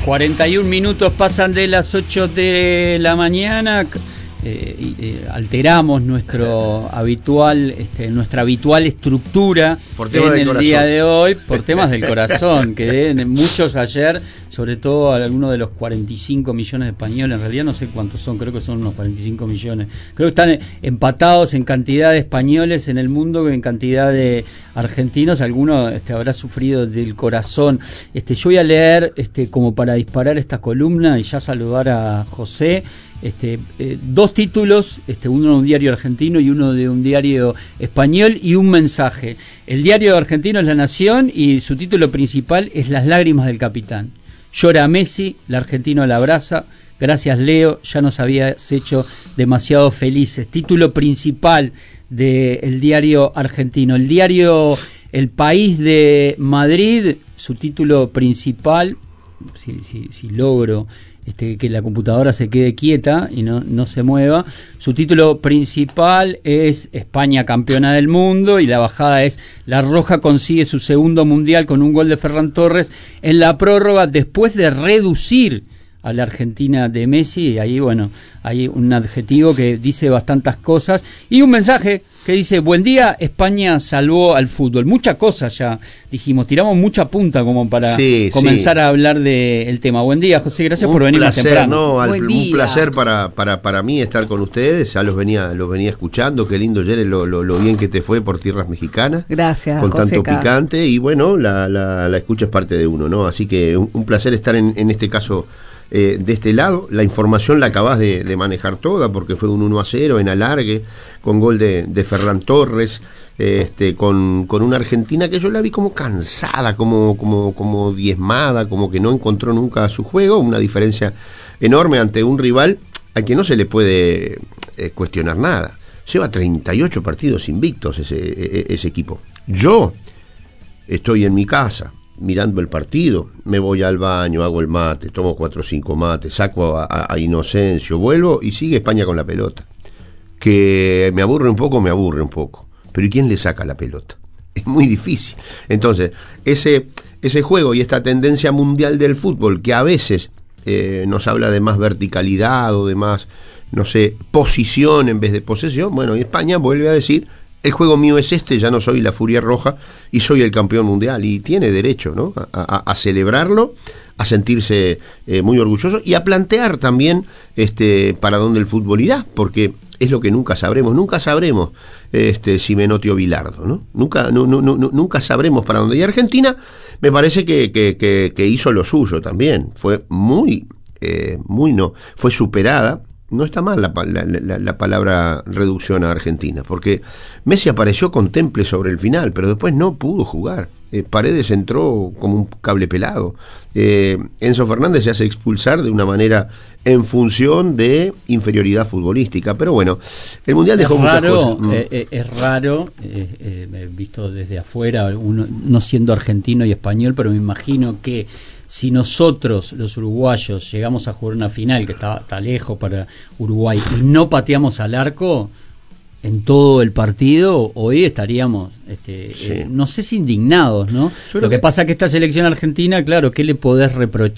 41 minutos pasan de las 8 de la mañana. Alteramos nuestra habitual estructura en el día de hoy por temas del corazón, que muchos ayer, sobre todo algunos de los 45 millones de españoles, en realidad no sé cuántos son, creo que son unos 45 millones, creo que están empatados en cantidad de españoles en el mundo que en cantidad de argentinos. Alguno habrá sufrido del corazón. Yo voy a leer como para disparar esta columna y ya saludar a José. Dos títulos, uno de un diario argentino y uno de un diario español, y un mensaje. El diario argentino es La Nación y su título principal es Las lágrimas del capitán. Llora Messi, el argentino la abraza. Gracias, Leo, ya nos habías hecho demasiado felices. Título principal del diario argentino. El diario El País de Madrid, su título principal, si logro que la computadora se quede quieta y no se mueva, su título principal es España campeona del mundo, y la bajada es: La Roja consigue su segundo mundial con un gol de Ferran Torres en la prórroga después de reducir a la Argentina de Messi. Y ahí, bueno, hay un adjetivo que dice bastantes cosas, y un mensaje que dice: buen día, España salvó al fútbol. Muchas cosas ya dijimos, tiramos mucha punta como para comenzar a hablar del tema. Buen día, José, gracias por venir más temprano. Un placer para mí estar con ustedes. Ya los venía escuchando. Qué lindo, Yere, lo bien que te fue por tierras mexicanas. Gracias, con José tanto picante, y bueno, la escucha es parte de uno, ¿no? Así que un placer estar en este caso de este lado. La información la acabás de manejar toda, porque fue un 1-0 en alargue, con gol de Ferran Torres, con una Argentina que yo la vi como cansada, como diezmada, como que no encontró nunca su juego. Una diferencia enorme ante un rival a quien no se le puede cuestionar nada. Lleva 38 partidos invictos ese equipo. Yo estoy en mi casa mirando el partido, me voy al baño, hago el mate, tomo 4 o 5 mates, saco a Inocencio, vuelvo y sigue España con la pelota. Que me aburre un poco, pero ¿y quién le saca la pelota? Es muy difícil. Entonces, ese juego y esta tendencia mundial del fútbol, que a veces nos habla de más verticalidad o de más, no sé, posición en vez de posesión, bueno, y España vuelve a decir: el juego mío es ya no soy la Furia Roja y soy el campeón mundial. Y tiene derecho, ¿no?, a celebrarlo, a sentirse muy orgulloso, y a plantear también para dónde el fútbol irá, porque es lo que nunca sabremos si Menotti o Bilardo, ¿no? Nunca sabremos para dónde. Y Argentina me parece que hizo lo suyo también. Fue fue superada. No está mal la palabra reducción a Argentina, porque Messi apareció con temple sobre el final, pero después no pudo jugar. Paredes entró como un cable pelado. Enzo Fernández se hace expulsar de una manera en función de inferioridad futbolística. Pero bueno, el Mundial dejó muchas cosas. Es raro, visto desde afuera, uno no siendo argentino y español, pero me imagino que si nosotros, los uruguayos, llegamos a jugar una final que está lejos para Uruguay y no pateamos al arco en todo el partido, hoy estaríamos, no sé si indignados, ¿no? Lo que pasa es que esta selección argentina, claro, ¿qué le podés reprochar?